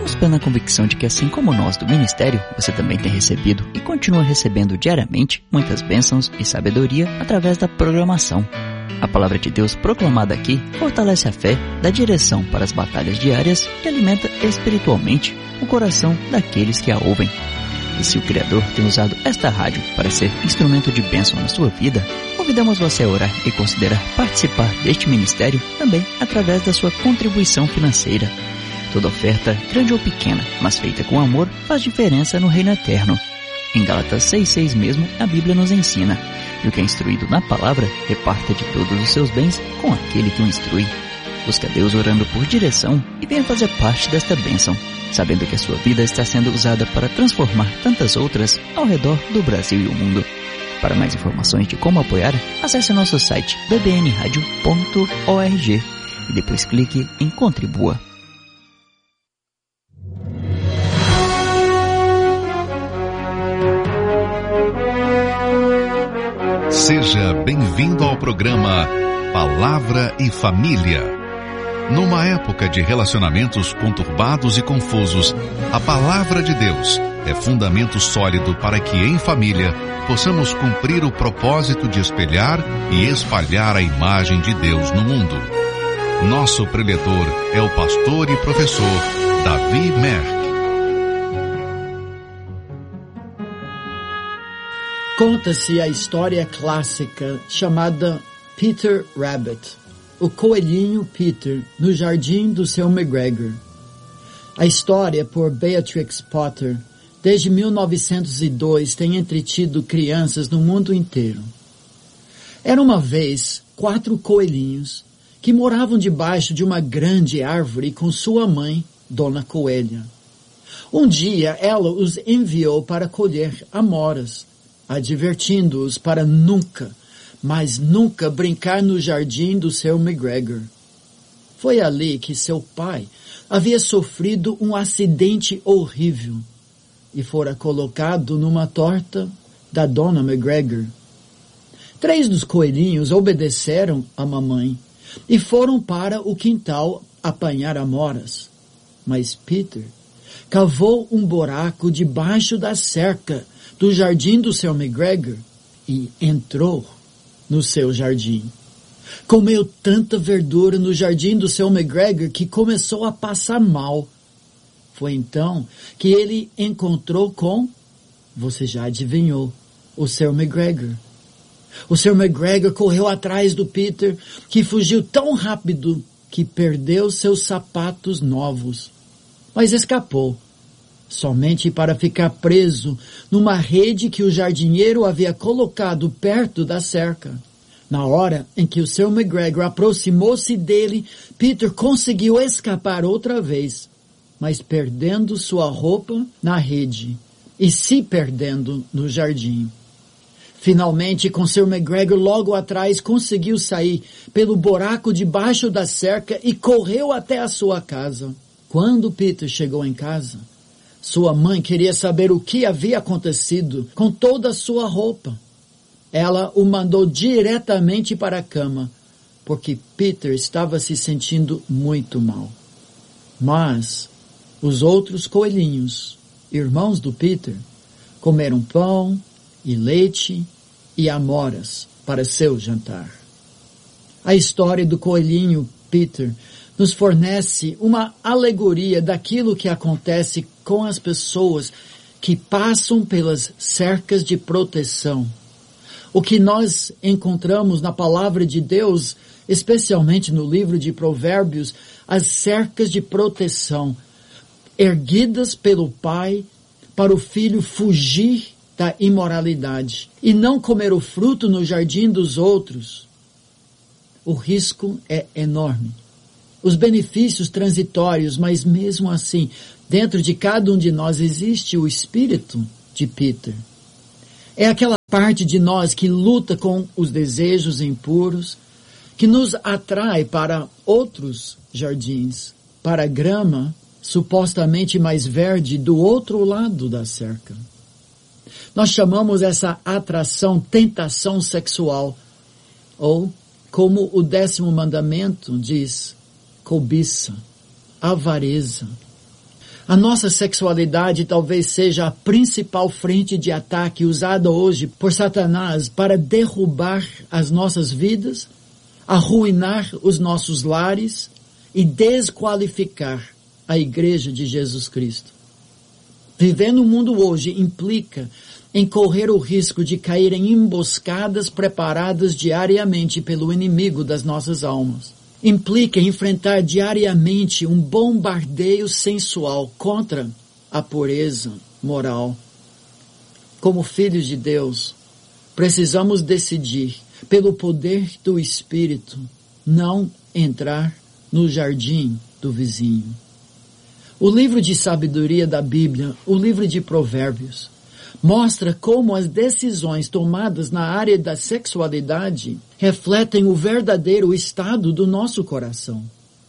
Temos plena convicção de que, assim como nós do ministério, você também tem recebido e continua recebendo diariamente muitas bênçãos e sabedoria através da programação. A palavra de Deus proclamada aqui fortalece a fé, dá direção para as batalhas diárias e alimenta espiritualmente o coração daqueles que a ouvem. E se o Criador tem usado esta rádio para ser instrumento de bênção na sua vida, convidamos você a orar e considerar participar deste ministério também através da sua contribuição financeira. Toda oferta, grande ou pequena, mas feita com amor, faz diferença no reino eterno. Em Gálatas 6,6 mesmo, a Bíblia nos ensina: e o que é instruído na palavra, reparta de todos os seus bens com aquele que o instrui. Busca a Deus orando por direção e venha fazer parte desta bênção, sabendo que a sua vida está sendo usada para transformar tantas outras ao redor do Brasil e o mundo. Para mais informações de como apoiar, acesse nosso site bbnradio.org e depois clique em Contribua. Seja bem-vindo ao programa Palavra e Família. Numa época de relacionamentos conturbados e confusos, a Palavra de Deus é fundamento sólido para que, em família, possamos cumprir o propósito de espelhar e espalhar a imagem de Deus no mundo. Nosso preletor é o pastor e professor Davi Merck. Conta-se a história clássica chamada Peter Rabbit, o coelhinho Peter, no jardim do Sr. McGregor. A história, por Beatrix Potter, desde 1902 tem entretido crianças no mundo inteiro. Era uma vez 4 coelhinhos que moravam debaixo de uma grande árvore com sua mãe, Dona Coelha. Um dia ela os enviou para colher amoras, advertindo-os para nunca, mas nunca brincar no jardim do Sr. McGregor. Foi ali que seu pai havia sofrido um acidente horrível e fora colocado numa torta da Dona McGregor. 3 dos coelhinhos obedeceram à mamãe e foram para o quintal apanhar amoras. Mas Peter cavou um buraco debaixo da cerca do jardim do Sr. McGregor e entrou no seu jardim. Comeu tanta verdura no jardim do Sr. McGregor que começou a passar mal. Foi então que ele encontrou com, você já adivinhou, o Sr. McGregor. O Sr. McGregor correu atrás do Peter, que fugiu tão rápido que perdeu seus sapatos novos, mas escapou, somente para ficar preso numa rede que o jardineiro havia colocado perto da cerca. Na hora em que o Sr. McGregor aproximou-se dele, Peter conseguiu escapar outra vez, mas perdendo sua roupa na rede e se perdendo no jardim. Finalmente, com Sr. McGregor logo atrás, conseguiu sair pelo buraco debaixo da cerca e correu até a sua casa. Quando Peter chegou em casa, sua mãe queria saber o que havia acontecido com toda a sua roupa. Ela o mandou diretamente para a cama, porque Peter estava se sentindo muito mal. Mas os outros coelhinhos, irmãos do Peter, comeram pão e leite e amoras para seu jantar. A história do coelhinho Peter nos fornece uma alegoria daquilo que acontece com as pessoas que passam pelas cercas de proteção. O que nós encontramos na palavra de Deus, especialmente no livro de Provérbios, as cercas de proteção, erguidas pelo pai para o filho fugir da imoralidade e não comer o fruto no jardim dos outros. O risco é enorme. Os benefícios transitórios, mas mesmo assim, dentro de cada um de nós existe o espírito de Peter. É aquela parte de nós que luta com os desejos impuros, que nos atrai para outros jardins, para a grama supostamente mais verde do outro lado da cerca. Nós chamamos essa atração tentação sexual, ou, como o 10º mandamento diz, cobiça, avareza. A nossa sexualidade talvez seja a principal frente de ataque usada hoje por Satanás para derrubar as nossas vidas, arruinar os nossos lares e desqualificar a Igreja de Jesus Cristo. Viver no mundo hoje implica em correr o risco de cair em emboscadas preparadas diariamente pelo inimigo das nossas almas. Implica em enfrentar diariamente um bombardeio sensual contra a pureza moral. Como filhos de Deus, precisamos decidir, pelo poder do Espírito, não entrar no jardim do vizinho. O livro de sabedoria da Bíblia, o livro de Provérbios, mostra como as decisões tomadas na área da sexualidade refletem o verdadeiro estado do nosso coração.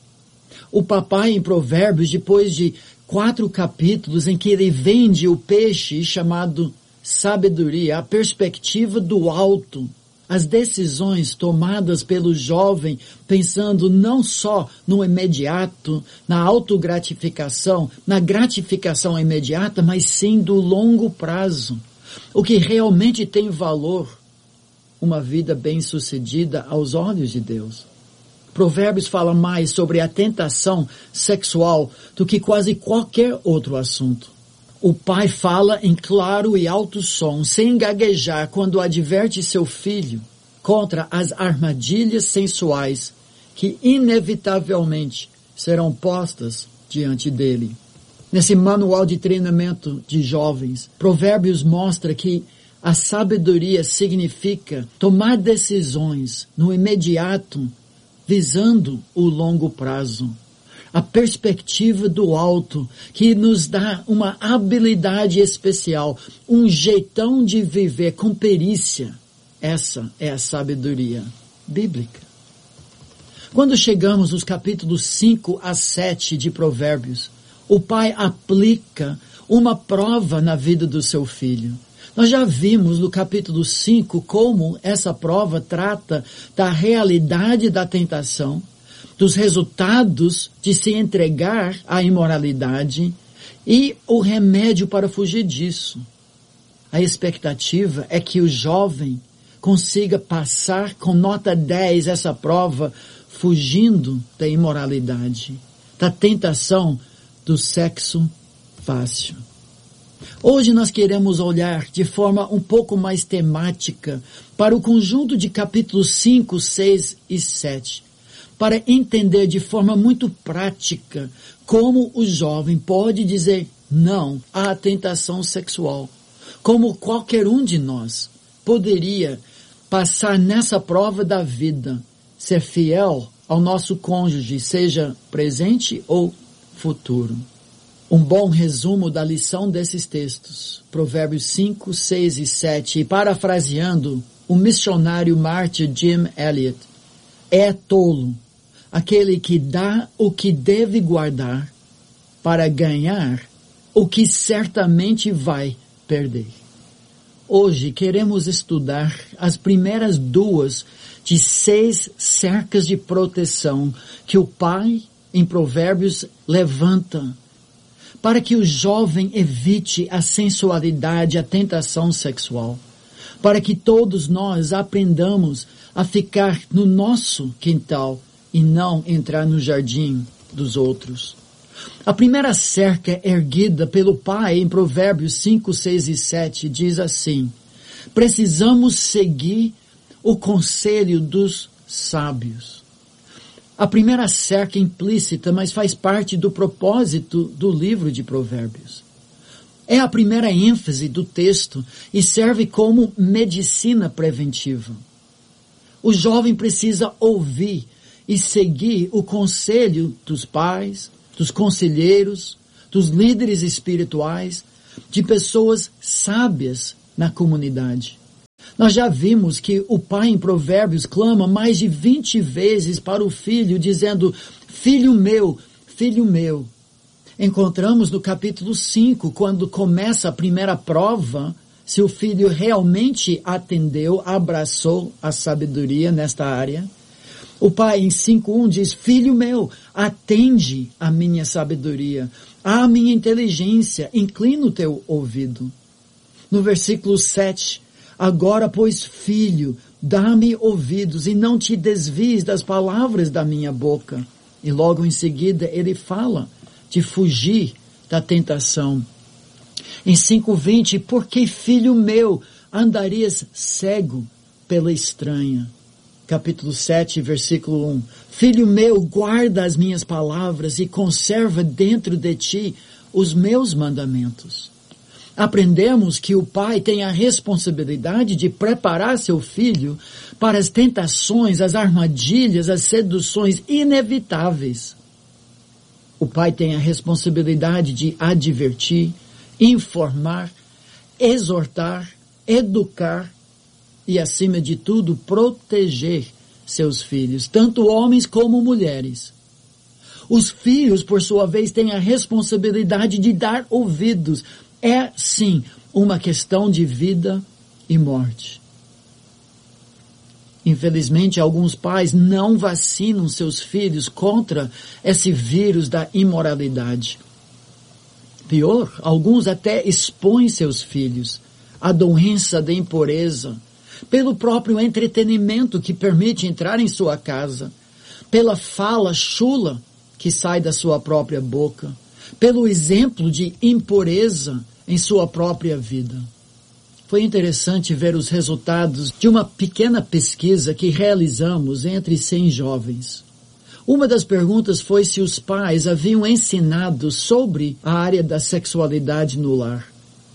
O papai em Provérbios, depois de 4 capítulos em que ele vende o peixe chamado sabedoria, a perspectiva do alto, as decisões tomadas pelo jovem pensando não só no imediato, na autogratificação, na gratificação imediata, mas sim do longo prazo. O que realmente tem valor, uma vida bem-sucedida aos olhos de Deus. Provérbios fala mais sobre a tentação sexual do que quase qualquer outro assunto. O pai fala em claro e alto som, sem gaguejar, quando adverte seu filho contra as armadilhas sensuais que inevitavelmente serão postas diante dele. Nesse manual de treinamento de jovens, Provérbios mostra que a sabedoria significa tomar decisões no imediato, visando o longo prazo. A perspectiva do alto, que nos dá uma habilidade especial, um jeitão de viver com perícia. Essa é a sabedoria bíblica. Quando chegamos nos capítulos 5 a 7 de Provérbios, o pai aplica uma prova na vida do seu filho. Nós já vimos no capítulo 5 como essa prova trata da realidade da tentação, dos resultados de se entregar à imoralidade e o remédio para fugir disso. A expectativa é que o jovem consiga passar com nota 10 essa prova, fugindo da imoralidade, da tentação do sexo fácil. Hoje nós queremos olhar de forma um pouco mais temática para o conjunto de capítulos 5, 6 e 7, para entender de forma muito prática como o jovem pode dizer não à tentação sexual, como qualquer um de nós poderia passar nessa prova da vida, ser fiel ao nosso cônjuge, seja presente ou futuro. Um bom resumo da lição desses textos, Provérbios 5, 6 e 7, e parafraseando o missionário mártir Jim Elliot, é tolo aquele que dá o que deve guardar para ganhar o que certamente vai perder. Hoje queremos estudar as primeiras 2 de 6 cercas de proteção que o pai em Provérbios levanta para que o jovem evite a sensualidade, a tentação sexual, para que todos nós aprendamos a ficar no nosso quintal e não entrar no jardim dos outros. A primeira cerca erguida pelo pai em Provérbios 5, 6 e 7 diz assim: precisamos seguir o conselho dos sábios. A primeira cerca é implícita, mas faz parte do propósito do livro de Provérbios. É a primeira ênfase do texto e serve como medicina preventiva. O jovem precisa ouvir e seguir o conselho dos pais, dos conselheiros, dos líderes espirituais, de pessoas sábias na comunidade. Nós já vimos que o pai em Provérbios clama mais de 20 vezes para o filho, dizendo, filho meu, filho meu. Encontramos no capítulo 5, quando começa a primeira prova, se o filho realmente atendeu, abraçou a sabedoria nesta área. O pai em 5:1 diz, filho meu, atende à minha sabedoria, à minha inteligência, inclina o teu ouvido. No versículo 7, agora, pois, filho, dá-me ouvidos e não te desvies das palavras da minha boca. E logo em seguida ele fala de fugir da tentação. Em 5:20, porque, filho meu, andarias cego pela estranha. Capítulo 7, versículo 1. Filho meu, guarda as minhas palavras e conserva dentro de ti os meus mandamentos. Aprendemos que o pai tem a responsabilidade de preparar seu filho para as tentações, as armadilhas, as seduções inevitáveis. O pai tem a responsabilidade de advertir, informar, exortar, educar e, acima de tudo, proteger seus filhos, tanto homens como mulheres. Os filhos, por sua vez, têm a responsabilidade de dar ouvidos. É, sim, uma questão de vida e morte. Infelizmente, alguns pais não vacinam seus filhos contra esse vírus da imoralidade. Pior, alguns até expõem seus filhos à doença da impureza, pelo próprio entretenimento que permite entrar em sua casa, pela fala chula que sai da sua própria boca, pelo exemplo de impureza em sua própria vida. Foi interessante ver os resultados de uma pequena pesquisa que realizamos entre 100 jovens. Uma das perguntas foi se os pais haviam ensinado sobre a área da sexualidade no lar.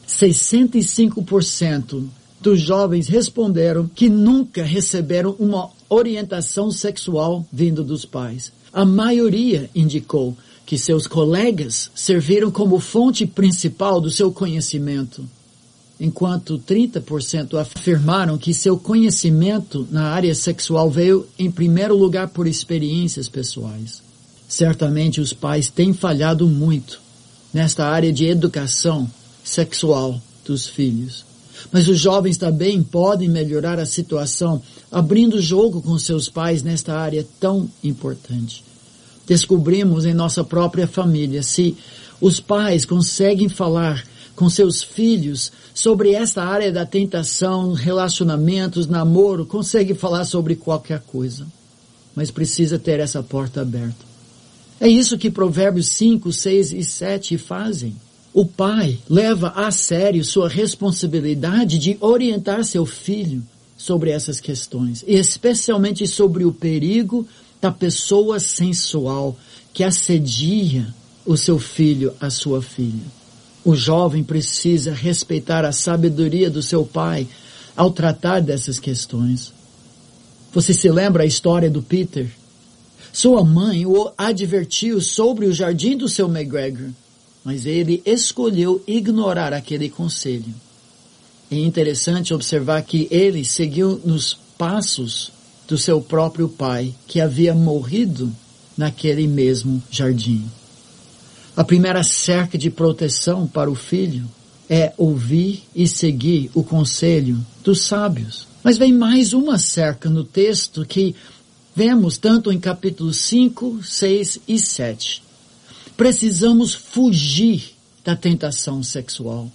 65% dos jovens responderam que nunca receberam uma orientação sexual vindo dos pais. A maioria indicou que seus colegas serviram como fonte principal do seu conhecimento, enquanto 30% afirmaram que seu conhecimento na área sexual veio em primeiro lugar por experiências pessoais. Certamente os pais têm falhado muito nesta área de educação sexual dos filhos. Mas os jovens também podem melhorar a situação abrindo jogo com seus pais nesta área tão importante. Descobrimos em nossa própria família se os pais conseguem falar com seus filhos sobre esta área da tentação, relacionamentos, namoro, conseguem falar sobre qualquer coisa. Mas precisa ter essa porta aberta. É isso que Provérbios 5, 6 e 7 fazem. O pai leva a sério sua responsabilidade de orientar seu filho sobre essas questões, e especialmente sobre o perigo da pessoa sensual que assedia o seu filho, a sua filha. O jovem precisa respeitar a sabedoria do seu pai ao tratar dessas questões. Você se lembra a história do Peter? Sua mãe o advertiu sobre o jardim do seu McGregor, mas ele escolheu ignorar aquele conselho. É interessante observar que ele seguiu nos passos do seu próprio pai, que havia morrido naquele mesmo jardim. A primeira cerca de proteção para o filho é ouvir e seguir o conselho dos sábios. Mas vem mais uma cerca no texto que vemos tanto em capítulos 5, 6 e 7. Precisamos fugir da tentação sexual.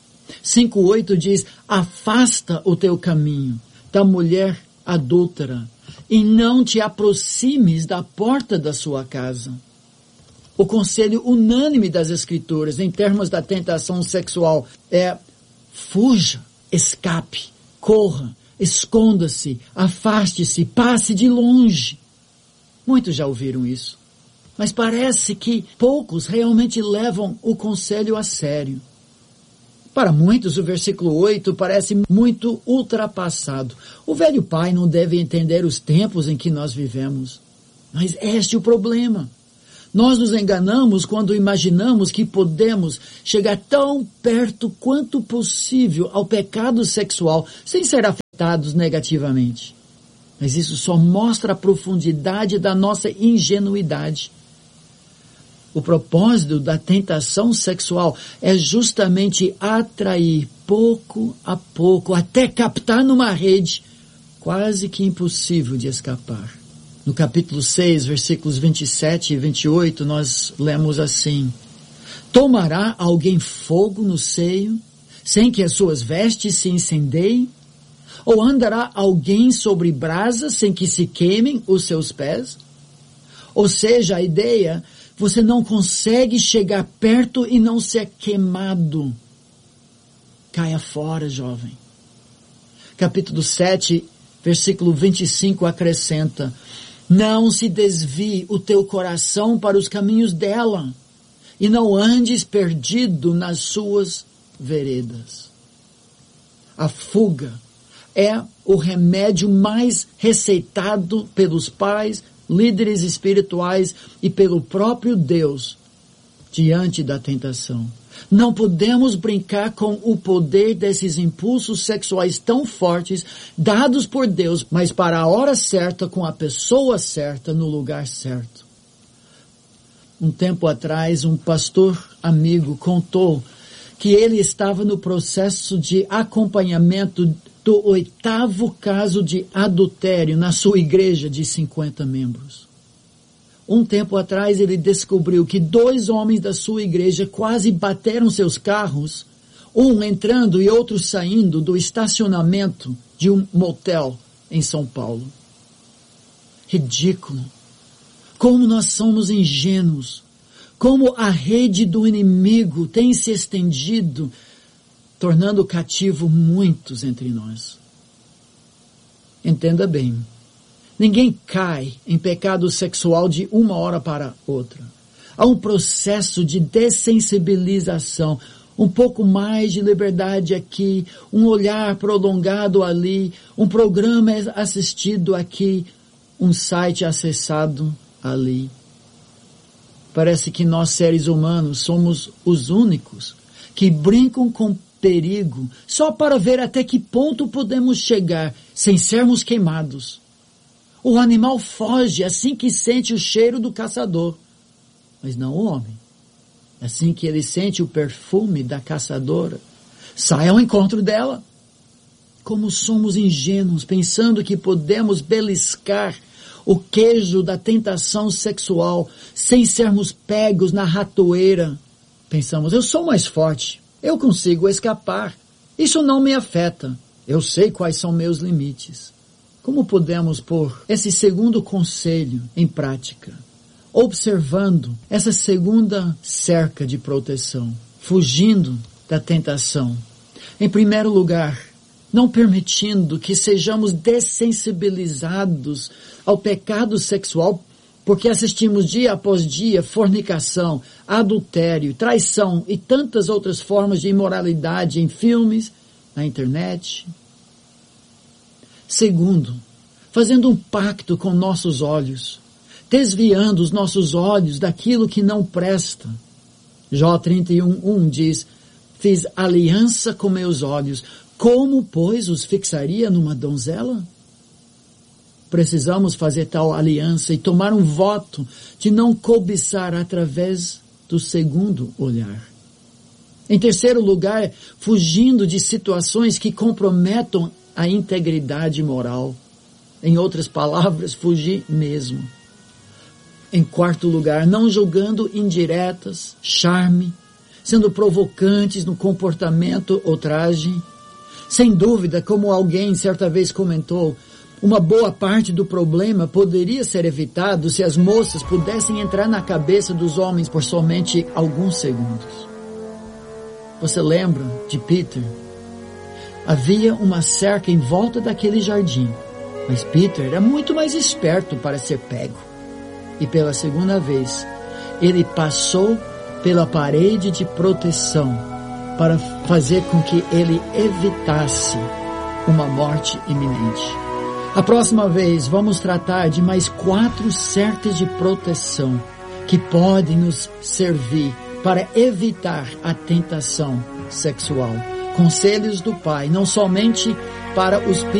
5:8 diz, afasta o teu caminho da mulher adúltera e não te aproximes da porta da sua casa. O conselho unânime das Escrituras em termos da tentação sexual é fuja, escape, corra, esconda-se, afaste-se, passe de longe. Muitos já ouviram isso, mas parece que poucos realmente levam o conselho a sério. Para muitos, o versículo 8 parece muito ultrapassado. O velho pai não deve entender os tempos em que nós vivemos. Mas este é o problema. Nós nos enganamos quando imaginamos que podemos chegar tão perto quanto possível ao pecado sexual sem ser afetados negativamente. Mas isso só mostra a profundidade da nossa ingenuidade. O propósito da tentação sexual é justamente atrair pouco a pouco, até captar numa rede quase que impossível de escapar. No capítulo 6, versículos 27 e 28, nós lemos assim: tomará alguém fogo no seio, sem que as suas vestes se incendeiem? Ou andará alguém sobre brasas, sem que se queimem os seus pés? Ou seja, a ideia, você não consegue chegar perto e não ser queimado. Caia fora, jovem. Capítulo 7, versículo 25 acrescenta: não se desvie o teu coração para os caminhos dela, e não andes perdido nas suas veredas. A fuga é o remédio mais receitado pelos pais, líderes espirituais e pelo próprio Deus diante da tentação. Não podemos brincar com o poder desses impulsos sexuais tão fortes dados por Deus, mas para a hora certa, com a pessoa certa, no lugar certo. Um tempo atrás, um pastor amigo contou que ele estava no processo de acompanhamento do 8º caso de adultério na sua igreja de 50 membros. Um tempo atrás ele descobriu que 2 homens da sua igreja quase bateram seus carros, um entrando e outro saindo do estacionamento de um motel em São Paulo. Ridículo. Como nós somos ingênuos. Como a rede do inimigo tem se estendido, tornando cativo muitos entre nós. Entenda bem, ninguém cai em pecado sexual de uma hora para outra. Há um processo de dessensibilização, um pouco mais de liberdade aqui, um olhar prolongado ali, um programa assistido aqui, um site acessado ali. Parece que nós, seres humanos, somos os únicos que brincam com perigo só para ver até que ponto podemos chegar sem sermos queimados. O animal foge assim que sente o cheiro do caçador, mas não o homem. Assim que ele sente o perfume da caçadora, sai ao encontro dela. Como somos ingênuos, pensando que podemos beliscar o queijo da tentação sexual sem sermos pegos na ratoeira. Pensamos, eu sou mais forte, eu consigo escapar, isso não me afeta, eu sei quais são meus limites. Como podemos pôr esse segundo conselho em prática? Observando essa segunda cerca de proteção, fugindo da tentação. Em primeiro lugar, não permitindo que sejamos dessensibilizados ao pecado sexual, porque assistimos dia após dia fornicação, adultério, traição e tantas outras formas de imoralidade em filmes, na internet. Segundo, fazendo um pacto com nossos olhos, desviando os nossos olhos daquilo que não presta. Jó 31:1 diz, fiz aliança com meus olhos, como, pois, os fixaria numa donzela? Precisamos fazer tal aliança e tomar um voto de não cobiçar através do segundo olhar. Em terceiro lugar, fugindo de situações que comprometam a integridade moral. Em outras palavras, fugir mesmo. Em quarto lugar, não julgando indiretas, charme, sendo provocantes no comportamento ou traje. Sem dúvida, como alguém certa vez comentou, uma boa parte do problema poderia ser evitado se as moças pudessem entrar na cabeça dos homens por somente alguns segundos. Você lembra de Peter? Havia uma cerca em volta daquele jardim, mas Peter era muito mais esperto para ser pego. E pela segunda vez, ele passou pela parede de proteção para fazer com que ele evitasse uma morte iminente. A próxima vez vamos tratar de mais 4 cercas de proteção que podem nos servir para evitar a tentação sexual. Conselhos do Pai, não somente para os